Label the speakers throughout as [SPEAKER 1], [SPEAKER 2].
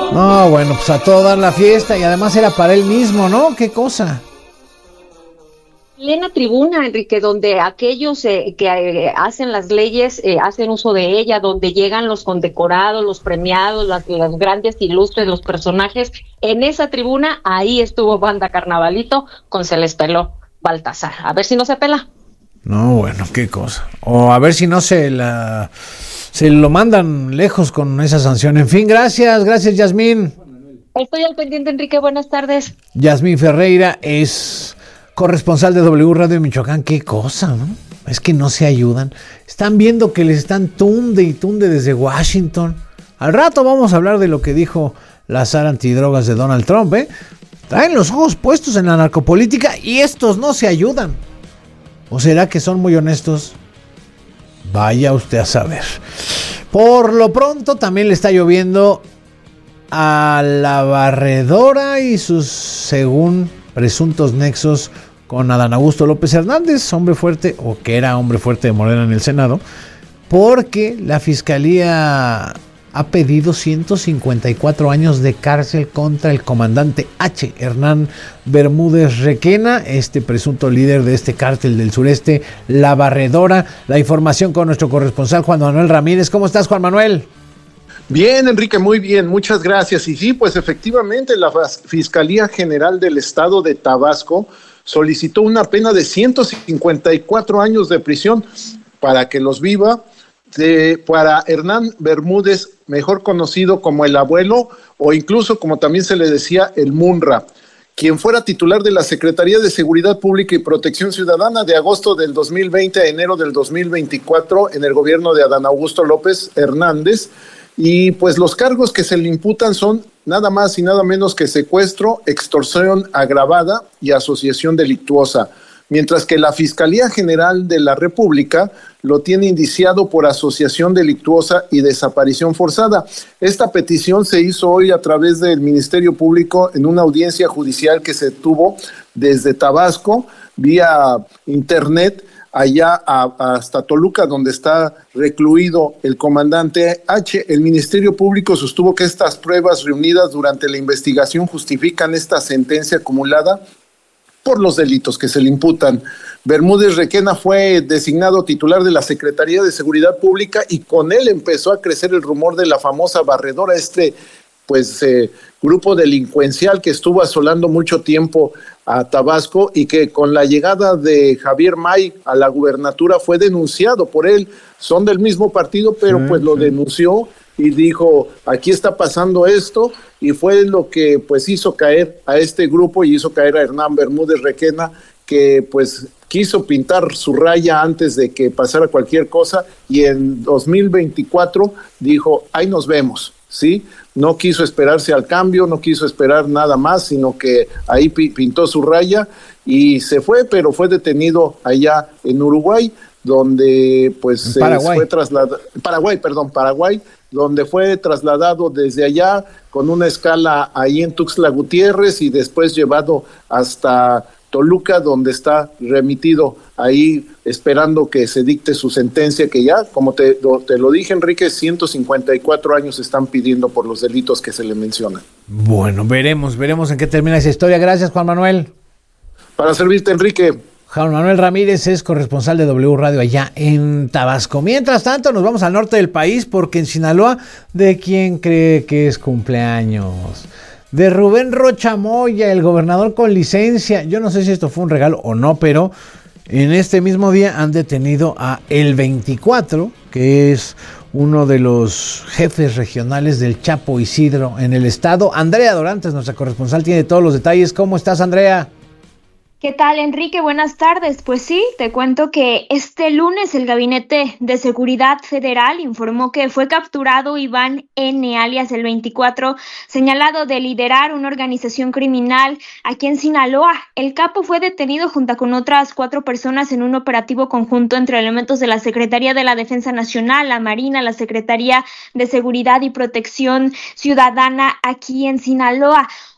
[SPEAKER 1] No, bueno, pues a todo dar la fiesta y además era para él mismo, ¿no? ¿Qué cosa?
[SPEAKER 2] Plena tribuna, Enrique, donde aquellos que hacen las leyes hacen uso de ella, donde llegan los condecorados, los premiados, los grandes ilustres, los personajes. En esa tribuna, ahí estuvo Banda Carnavalito con Se les peló Baltasar. A ver si no se pela.
[SPEAKER 1] No, bueno, qué cosa. O a ver si no se lo mandan lejos con esa sanción. En fin, gracias Yasmín.
[SPEAKER 2] Estoy al pendiente, Enrique, buenas tardes.
[SPEAKER 1] Yasmín Ferreira es corresponsal de W Radio en Michoacán. Qué cosa, ¿no? Es que no se ayudan. Están viendo que les están tunde y tunde desde Washington. Al rato vamos a hablar de lo que dijo la SAR antidrogas de Donald Trump, ¿eh? Traen los ojos puestos en la narcopolítica y estos no se ayudan. ¿O será que son muy honestos? Vaya usted a saber. Por lo pronto también le está lloviendo a la barredora y sus, según presuntos nexos con Adán Augusto López Hernández, hombre fuerte, o que era hombre fuerte de Morena en el Senado, porque la Fiscalía ha pedido 154 años de cárcel contra el comandante H. Hernán Bermúdez Requena, este presunto líder de este cártel del sureste, La Barredora. La información con nuestro corresponsal Juan Manuel Ramírez. ¿Cómo estás, Juan Manuel?
[SPEAKER 3] Bien, Enrique, muy bien, muchas gracias. Y sí, pues efectivamente la Fiscalía General del Estado de Tabasco solicitó una pena de 154 años de prisión para que los viva para Hernán Bermúdez, mejor conocido como el Abuelo, o incluso como también se le decía, el Munra, quien fuera titular de la Secretaría de Seguridad Pública y Protección Ciudadana de agosto del 2020 a enero del 2024 en el gobierno de Adán Augusto López Hernández. Y pues los cargos que se le imputan son nada más y nada menos que secuestro, extorsión agravada y asociación delictuosa, mientras que la Fiscalía General de la República lo tiene indiciado por asociación delictuosa y desaparición forzada. Esta petición se hizo hoy a través del Ministerio Público en una audiencia judicial que se tuvo desde Tabasco vía internet allá hasta Toluca, donde está recluido el comandante H. El Ministerio Público sostuvo que estas pruebas reunidas durante la investigación justifican esta sentencia acumulada por los delitos que se le imputan. Bermúdez Requena fue designado titular de la Secretaría de Seguridad Pública y con él empezó a crecer el rumor de la famosa barredora, grupo delincuencial que estuvo asolando mucho tiempo a Tabasco y que con la llegada de Javier May a la gubernatura fue denunciado por él. Son del mismo partido, pero lo denunció y dijo, aquí está pasando esto, y fue lo que pues hizo caer a este grupo y hizo caer a Hernán Bermúdez Requena, que pues quiso pintar su raya antes de que pasara cualquier cosa, y en 2024 dijo, ahí nos vemos, ¿sí? No quiso esperarse al cambio, no quiso esperar nada más, sino que ahí pintó su raya y se fue, pero fue detenido allá en Uruguay, donde pues fue trasladado, Paraguay, donde fue trasladado desde allá con una escala ahí en Tuxtla Gutiérrez y después llevado hasta Toluca, donde está remitido ahí esperando que se dicte su sentencia, que ya, como te lo dije, Enrique, 154 años están pidiendo por los delitos que se le mencionan.
[SPEAKER 1] Bueno, veremos en qué termina esa historia. Gracias, Juan Manuel.
[SPEAKER 3] Para servirte, Enrique.
[SPEAKER 1] Juan Manuel Ramírez es corresponsal de W Radio allá en Tabasco. Mientras tanto, nos vamos al norte del país porque en Sinaloa, ¿de quién cree que es cumpleaños? De Rubén Rocha Moya, el gobernador con licencia. Yo no sé si esto fue un regalo o no, pero en este mismo día han detenido a El 24, que es uno de los jefes regionales del Chapo Isidro en el estado. Andrea Dorantes, nuestra corresponsal, tiene todos los detalles. ¿Cómo estás, Andrea?
[SPEAKER 4] ¿Qué tal, Enrique? Buenas tardes. Pues sí, te cuento que este lunes el Gabinete de Seguridad Federal informó que fue capturado Iván N., alias el 24, señalado de liderar una organización criminal aquí en Sinaloa. El capo fue detenido junto con otras 4 personas en un operativo conjunto entre elementos de la Secretaría de la Defensa Nacional, la Marina, la Secretaría de Seguridad y Protección Ciudadana aquí en Sinaloa.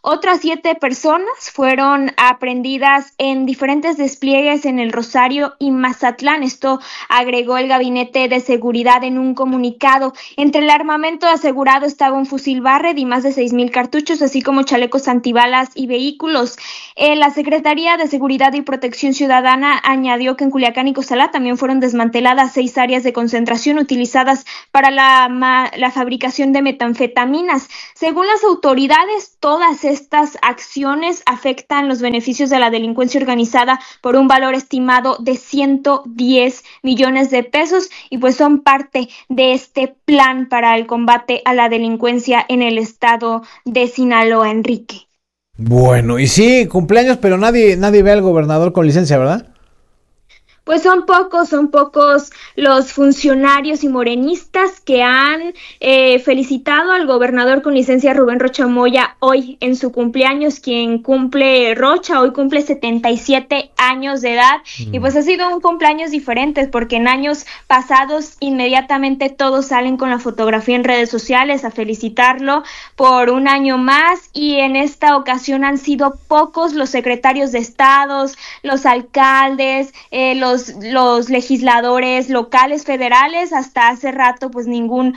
[SPEAKER 4] Otras 7 personas fueron aprehendidas en diferentes despliegues en El Rosario y Mazatlán. Esto agregó el Gabinete de Seguridad en un comunicado. Entre el armamento asegurado estaba un fusil Barrett y más de 6,000 cartuchos, así como chalecos antibalas y vehículos. La Secretaría de Seguridad y Protección Ciudadana añadió que en Culiacán y Cozalá también fueron desmanteladas 6 áreas de concentración utilizadas para la fabricación de metanfetaminas. Según las autoridades, todas estas acciones afectan los beneficios de la delincuencia organizada por un valor estimado de 110 millones de pesos y pues son parte de este plan para el combate a la delincuencia en el estado de Sinaloa, Enrique.
[SPEAKER 1] Bueno, y sí, cumpleaños, pero nadie ve al gobernador con licencia, ¿verdad?
[SPEAKER 4] Pues son pocos los funcionarios y morenistas que han felicitado al gobernador con licencia Rubén Rocha Moya hoy en su cumpleaños, quien cumple Rocha, hoy cumple 77 años de edad, y pues ha sido un cumpleaños diferente, porque en años pasados inmediatamente todos salen con la fotografía en redes sociales a felicitarlo por un año más, y en esta ocasión han sido pocos los secretarios de estados, los alcaldes, los legisladores locales, federales. Hasta hace rato pues ningún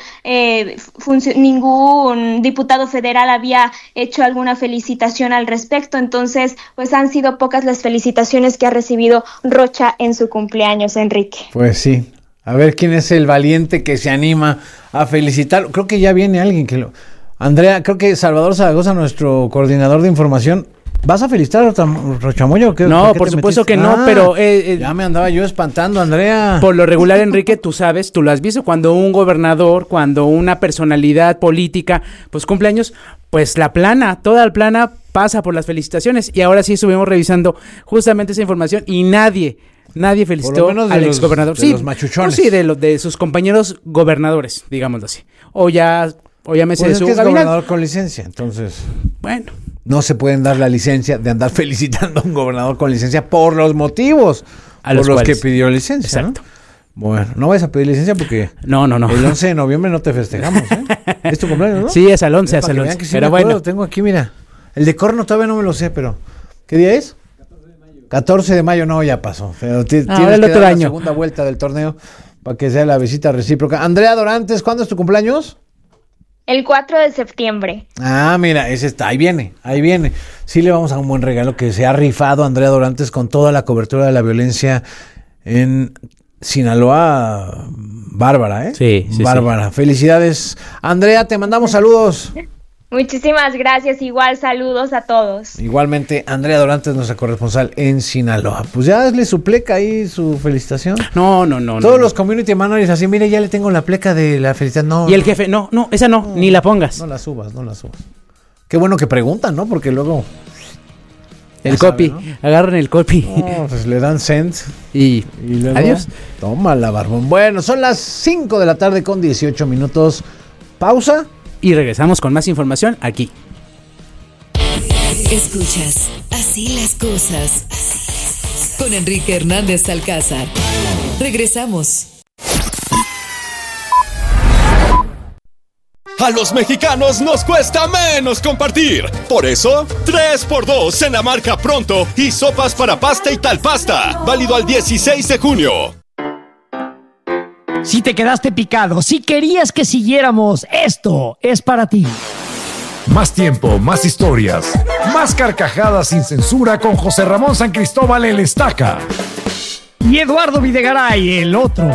[SPEAKER 4] diputado federal había hecho alguna felicitación al respecto, entonces pues han sido pocas las felicitaciones que ha recibido Rocha en su cumpleaños, Enrique.
[SPEAKER 1] Pues sí, a ver quién es el valiente que se anima a felicitarlo. Creo que ya viene alguien que lo... Andrea, creo que Salvador Zaragoza, nuestro coordinador de información. ¿Vas a felicitar a Rocha Moya o qué?
[SPEAKER 5] No, por supuesto que no, pero...
[SPEAKER 1] ya me andaba yo espantando, Andrea.
[SPEAKER 5] Por lo regular, Enrique, tú sabes, tú lo has visto, cuando un gobernador, cuando una personalidad política, pues cumpleaños, pues la plana, toda la plana pasa por las felicitaciones. Y ahora sí estuvimos revisando justamente esa información y nadie felicitó al exgobernador.
[SPEAKER 1] Sí, los machuchones.
[SPEAKER 5] Pues sí, de sus compañeros gobernadores, digámoslo así. O llámese
[SPEAKER 1] pues
[SPEAKER 5] de su
[SPEAKER 1] es
[SPEAKER 5] gabinete.
[SPEAKER 1] Gobernador con licencia, entonces...
[SPEAKER 5] Bueno...
[SPEAKER 1] No se pueden dar la licencia de andar felicitando a un gobernador con licencia por los motivos por los que pidió licencia.
[SPEAKER 5] Exacto.
[SPEAKER 1] ¿No? Bueno, no vayas a pedir licencia porque
[SPEAKER 5] no.
[SPEAKER 1] El 11 de noviembre no te festejamos, ¿eh? ¿Es tu cumpleaños, no?
[SPEAKER 5] Sí, es al 11,
[SPEAKER 1] es al 11. Sí,
[SPEAKER 5] pero bueno.
[SPEAKER 1] Tengo aquí, mira. El de Corno todavía no me lo sé, pero... ¿Qué día es? 14 de mayo, no, ya pasó. Pero tienes que dar la segunda vuelta del torneo para que sea la visita recíproca. Andrea Dorantes, ¿cuándo es tu cumpleaños?
[SPEAKER 4] El 4 de septiembre.
[SPEAKER 1] Ah, mira, ese está, ahí viene. Sí le vamos a un buen regalo que se ha rifado Andrea Dorantes con toda la cobertura de la violencia en Sinaloa. Bárbara, ¿eh?
[SPEAKER 5] Sí.
[SPEAKER 1] Bárbara. Felicidades. Andrea, te mandamos saludos.
[SPEAKER 4] Muchísimas gracias, igual saludos a todos.
[SPEAKER 1] Igualmente, Andrea Dorantes, nuestra corresponsal en Sinaloa. Pues ya le su pleca ahí, su felicitación.
[SPEAKER 5] No.
[SPEAKER 1] Todos los community managers así, mire, ya le tengo la pleca de la felicitación. No.
[SPEAKER 5] Y el jefe, no, esa no, ni la pongas.
[SPEAKER 1] No la subas. Qué bueno que preguntan, ¿no? Porque luego...
[SPEAKER 5] El copy, ¿no? Agarran el copy.
[SPEAKER 1] No, pues le dan send.
[SPEAKER 5] Y
[SPEAKER 1] luego,
[SPEAKER 5] adiós.
[SPEAKER 1] Tómala, barbón. Bueno, son las 5 de la tarde con 18 minutos. Pausa.
[SPEAKER 5] Y regresamos con más información aquí.
[SPEAKER 6] Escuchas Así las cosas con Enrique Hernández Alcázar. Regresamos.
[SPEAKER 7] A los mexicanos nos cuesta menos compartir. Por eso, 3x2 en la marca Pronto y sopas para pasta y tal pasta. Válido al 16 de junio.
[SPEAKER 8] Si te quedaste picado, si querías que siguiéramos, esto es para ti.
[SPEAKER 9] Más tiempo, más historias, más carcajadas sin censura con José Ramón San Cristóbal el Estaca.
[SPEAKER 8] Y Eduardo Videgaray, el otro.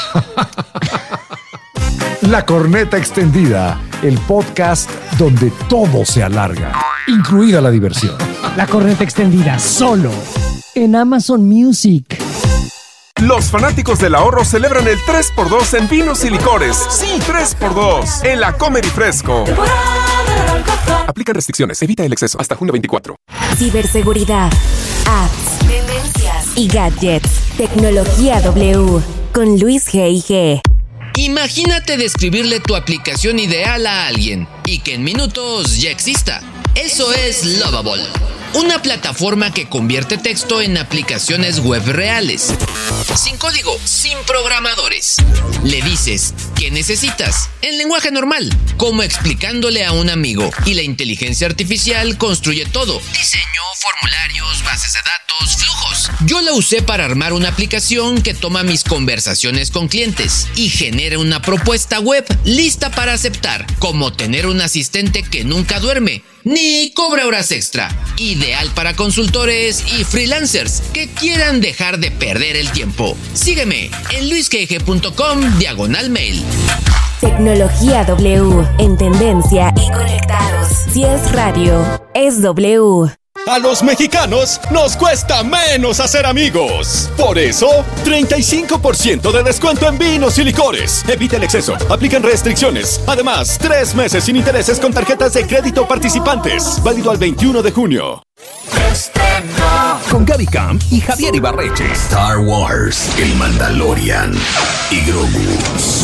[SPEAKER 9] La Corneta Extendida, el podcast donde todo se alarga, incluida la diversión.
[SPEAKER 8] La Corneta Extendida, solo en Amazon Music.
[SPEAKER 10] Los fanáticos del ahorro celebran el 3x2 en vinos y licores. Sí, 3x2 en la Comer y Fresco. Aplican restricciones, evita el exceso. Hasta junio 24.
[SPEAKER 6] Ciberseguridad, apps, tendencias y gadgets. Tecnología W con Luis G.I.G.
[SPEAKER 11] Imagínate describirle tu aplicación ideal a alguien y que en minutos ya exista. Eso es Lovable, una plataforma que convierte texto en aplicaciones web reales. Sin código, sin programadores. Le dices ¿qué necesitas? En lenguaje normal, como explicándole a un amigo, y la inteligencia artificial construye todo: diseño, formularios, bases de datos, flujos. Yo la usé para armar una aplicación que toma mis conversaciones con clientes y genera una propuesta web lista para aceptar, como tener un asistente que nunca duerme ni cobra horas extra. Ideal para consultores y freelancers que quieran dejar de perder el tiempo. Sígueme en luisgg.com/mail.
[SPEAKER 6] Tecnología W, en tendencia y conectados. Si es radio, es W.
[SPEAKER 7] A los mexicanos nos cuesta menos hacer amigos. Por eso, 35% de descuento en vinos y licores. Evita el exceso. Aplican restricciones. Además, 3 meses sin intereses con tarjetas de crédito participantes. Válido al 21 de junio.
[SPEAKER 12] Con Gaby Camp y Javier Ibarreche.
[SPEAKER 13] Star Wars, el Mandalorian y Grogu.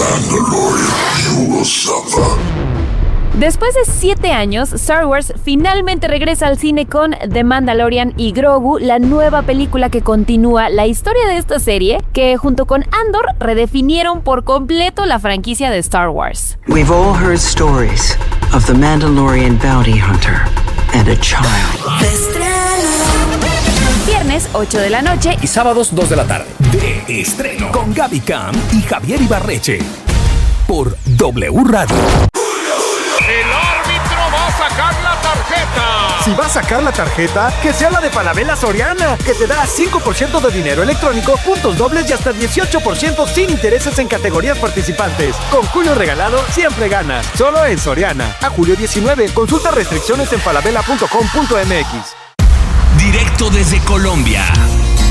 [SPEAKER 14] Después de 7 años, Star Wars finalmente regresa al cine con The Mandalorian y Grogu, la nueva película que continúa la historia de esta serie, que junto con Andor redefinieron por completo la franquicia de Star Wars.
[SPEAKER 15] We've all heard stories of the Mandalorian bounty hunter and a child.
[SPEAKER 14] Viernes 8 de la noche
[SPEAKER 12] y sábados 2 de la tarde. De estreno con Gaby Camp y Javier Ibarreche por W Radio.
[SPEAKER 9] ¡El árbitro va a sacar la tarjeta! Si va a sacar la tarjeta, que sea la de Falabella Soriana, que te da 5% de dinero electrónico, puntos dobles y hasta 18% sin intereses en categorías participantes. Con Julio regalado, siempre ganas. Solo en Soriana. A julio 19. Consulta restricciones en falabella.com.mx.
[SPEAKER 12] Directo desde Colombia.